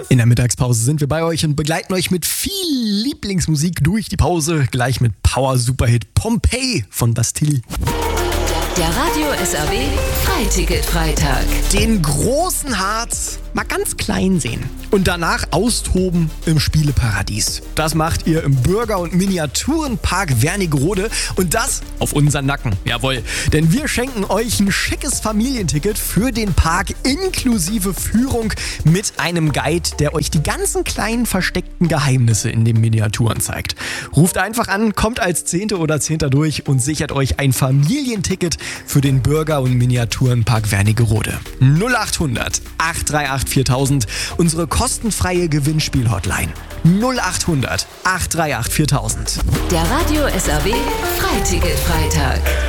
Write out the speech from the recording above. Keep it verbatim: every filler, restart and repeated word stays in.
In der Mittagspause sind wir bei euch und begleiten euch mit viel Lieblingsmusik durch die Pause. Gleich mit Power-Superhit Pompeii von Bastille. Der Radio S R B Freiticket-Freitag. Den großen Harz mal ganz klein sehen und danach austoben im Spieleparadies. Das macht ihr im Bürger- und Miniaturenpark Wernigerode und das auf unseren Nacken. Jawohl, denn wir schenken euch ein schickes Familienticket für den Park inklusive Führung mit einem Guide, der euch die ganzen kleinen versteckten Geheimnisse in den Miniaturen zeigt. Ruft einfach an, kommt als Zehnte oder Zehnter durch und sichert euch ein Familienticket für den Bürger- und Miniaturenpark Wernigerode. null acht hundert acht drei acht viertausend, unsere kostenfreie Gewinnspiel-Hotline. null acht hundert acht drei acht viertausend. Der Radio S R B Freiticket-Freitag.